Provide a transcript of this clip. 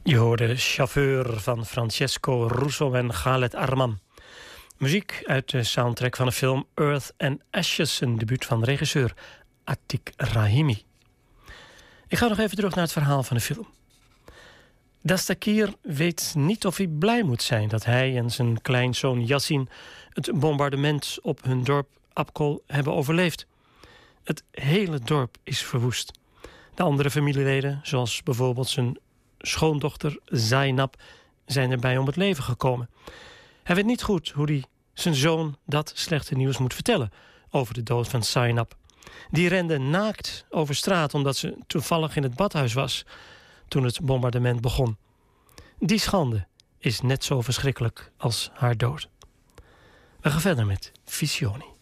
Je hoorde Chauffeur van Francesco Russo en Khaled Arman. Muziek uit de soundtrack van de film Earth and Ashes, een debuut van regisseur Atik Rahimi. Ik ga nog even terug naar het verhaal van de film. Dastakir weet niet of hij blij moet zijn dat hij en zijn kleinzoon Yassin het bombardement op hun dorp Abkol hebben overleefd. Het hele dorp is verwoest. De andere familieleden, zoals bijvoorbeeld zijn schoondochter Zainab, zijn erbij om het leven gekomen. Hij weet niet goed hoe hij zijn zoon dat slechte nieuws moet vertellen over de dood van Zainab. Die rende naakt over straat omdat ze toevallig in het badhuis was toen het bombardement begon. Die schande is net zo verschrikkelijk als haar dood. We gaan verder met Visioni.